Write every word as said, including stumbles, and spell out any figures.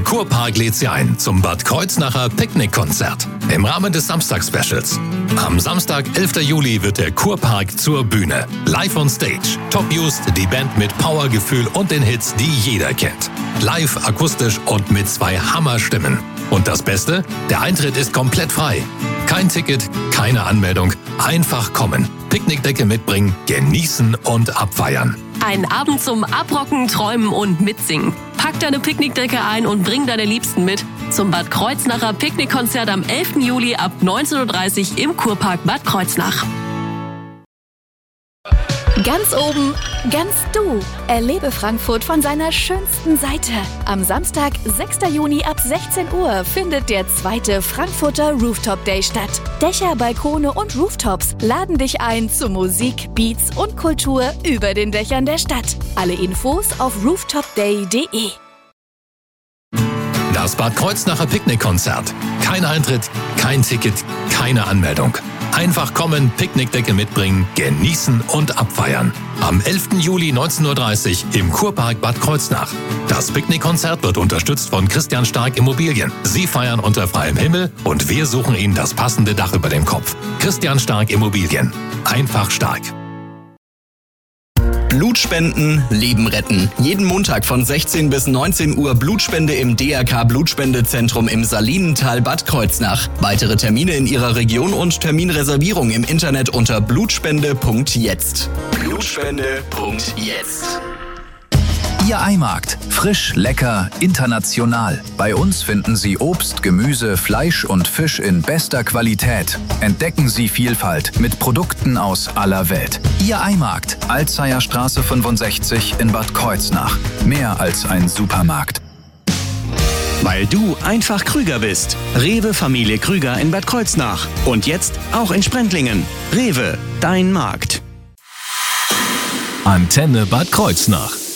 Kurpark lädt Sie ein zum Bad Kreuznacher Picknickkonzert im Rahmen des Samstags-Specials. Am Samstag, elften Juli, wird der Kurpark zur Bühne. Live on Stage. Top Used, die Band mit Powergefühl und den Hits, die jeder kennt. Live, akustisch und mit zwei Hammerstimmen. Und das Beste? Der Eintritt ist komplett frei. Kein Ticket, keine Anmeldung. Einfach kommen. Picknickdecke mitbringen, genießen und abfeiern. Ein Abend zum Abrocken, Träumen und Mitsingen. Pack deine Picknickdecke ein und bring deine Liebsten mit zum Bad Kreuznacher Picknickkonzert am elften Juli ab neunzehn Uhr dreißig im Kurpark Bad Kreuznach. Ganz oben, ganz du. Erlebe Frankfurt von seiner schönsten Seite. Am Samstag, sechsten Juni ab sechzehn Uhr findet der zweite Frankfurter Rooftop Day statt. Dächer, Balkone und Rooftops laden dich ein zu Musik, Beats und Kultur über den Dächern der Stadt. Alle Infos auf rooftopday punkt de. Das Bad Kreuznacher Picknickkonzert. Kein Eintritt, kein Ticket, keine Anmeldung. Einfach kommen, Picknickdecke mitbringen, genießen und abfeiern. Am elften Juli neunzehn Uhr dreißig im Kurpark Bad Kreuznach. Das Picknickkonzert wird unterstützt von Christian Stark Immobilien. Sie feiern unter freiem Himmel und wir suchen Ihnen das passende Dach über dem Kopf. Christian Stark Immobilien. Einfach stark. Blutspenden, Leben retten. Jeden Montag von sechzehn bis neunzehn Uhr Blutspende im D R K Blutspendezentrum im Salinental Bad Kreuznach. Weitere Termine in Ihrer Region und Terminreservierung im Internet unter blutspende punkt jetzt. blutspende punkt jetzt. Ihr Eimarkt. Frisch, lecker, international. Bei uns finden Sie Obst, Gemüse, Fleisch und Fisch in bester Qualität. Entdecken Sie Vielfalt mit Produkten aus aller Welt. Ihr Eimarkt. Alzheimer Straße fünfundsechzig in Bad Kreuznach. Mehr als ein Supermarkt. Weil du einfach Krüger bist. Rewe Familie Krüger in Bad Kreuznach. Und jetzt auch in Sprendlingen. Rewe, dein Markt. Antenne Bad Kreuznach.